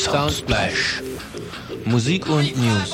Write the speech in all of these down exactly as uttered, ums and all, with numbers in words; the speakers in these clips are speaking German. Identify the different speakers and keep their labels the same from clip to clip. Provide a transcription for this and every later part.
Speaker 1: Soundsplash. Musik und News.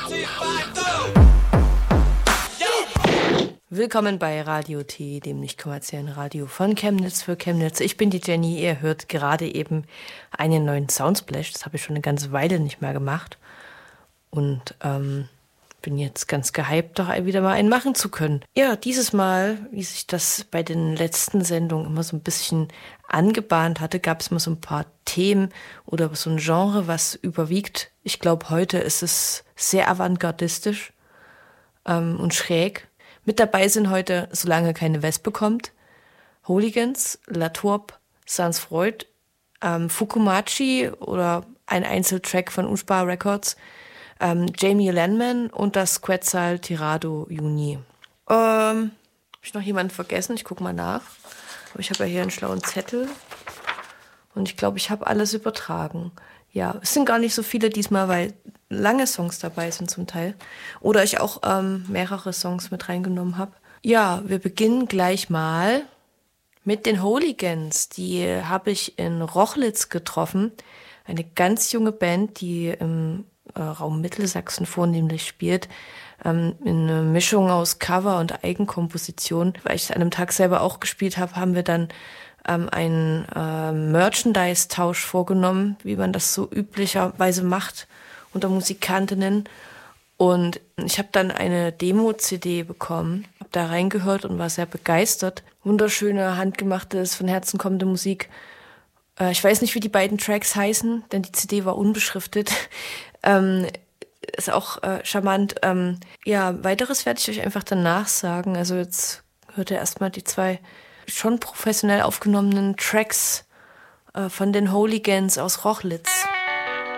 Speaker 2: Willkommen bei Radio T, dem nicht kommerziellen Radio von Chemnitz für Chemnitz. Ich bin die Jenny, ihr hört gerade eben einen neuen Soundsplash. Das habe ich schon eine ganze Weile nicht mehr gemacht. Und ähm, bin jetzt ganz gehypt, doch wieder mal einen machen zu können. Ja, dieses Mal, wie sich das bei den letzten Sendungen immer so ein bisschen angebahnt hatte, gab es immer so ein paar Themen oder so ein Genre, was überwiegt. Ich glaube, heute ist es sehr avantgardistisch ähm, und schräg. Mit dabei sind heute, solange keine Wespe kommt, Hooligans, La Tourbe, Sans Freud, ähm, Fukumachi oder ein Einzeltrack von Uspar Records, ähm, Jamie Lanman und das Quetzal Tirado Juni. Ähm, habe ich noch jemanden vergessen? Ich gucke mal nach. Aber ich habe ja hier einen schlauen Zettel und ich glaube, ich habe alles übertragen. Ja, es sind gar nicht so viele diesmal, weil lange Songs dabei sind zum Teil. Oder ich auch ähm, mehrere Songs mit reingenommen habe. Ja, wir beginnen gleich mal mit den Hooligans. Die habe ich in Rochlitz getroffen. Eine ganz junge Band, die im äh, Raum Mittelsachsen vornehmlich spielt. Ähm, in einer Mischung aus Cover und Eigenkomposition. Weil ich es an einem Tag selber auch gespielt habe, haben wir dann ähm, einen äh, Merchandise-Tausch vorgenommen, wie man das so üblicherweise macht unter Musikantinnen. Und ich habe dann eine Demo-C D bekommen, habe da reingehört und war sehr begeistert. Wunderschöne, handgemachte, von Herzen kommende Musik. Äh, ich weiß nicht, wie die beiden Tracks heißen, denn die C D war unbeschriftet. ähm, ist auch äh, charmant. Ähm, ja, weiteres werde ich euch einfach danach sagen. Also jetzt hört ihr erstmal die zwei schon professionell aufgenommenen Tracks äh, von den Hooligans aus Rochlitz.